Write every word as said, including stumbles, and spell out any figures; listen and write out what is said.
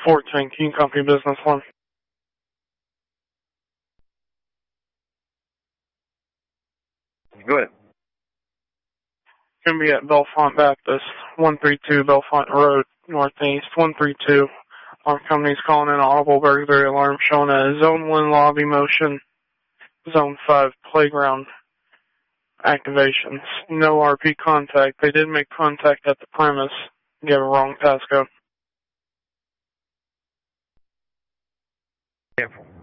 fourteen, King Company Business One. Go ahead. Going to be at Bellefonte Baptist, one thirty-two Bellefonte Road, Northeast, one three two. Our company's calling in an audible burglary alarm showing a Zone one lobby motion, Zone five playground activations. No R P contact. They did make contact at the premise. Gave a wrong passcode. Careful.